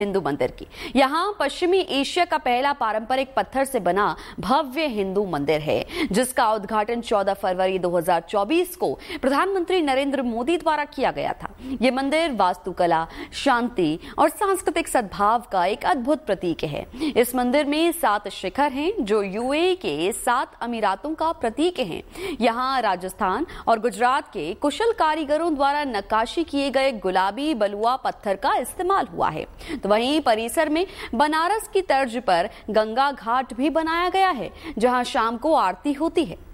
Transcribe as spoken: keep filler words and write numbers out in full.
हिंदू मंदिर की। यहाँ पश्चिमी एशिया का पहला पारंपरिक पत्थर से बना भव्य हिंदू मंदिर है, जिसका उद्घाटन चौदह फरवरी दो हज़ार चौबीस को प्रधानमंत्री नरेंद्र मोदी द्वारा किया गया था। ये मंदिर वास्तुकला, शांति और सांस्कृतिक सद्भाव का एक अद्भुत प्रतीक है। इस मंदिर में सात शिखर हैं, जो यूएई के सात अमीरातों का प्रतीक हैं। यहाँ राजस्थान और गुजरात के कुशल कारीगरों द्वारा नक्काशी किए गए गुलाबी बलुआ पत्थर का इस्तेमाल हुआ है। तो वहीं परिसर में बनारस की तर्ज पर गंगा घाट भी बनाया गया है, जहां शाम को आरती होती है।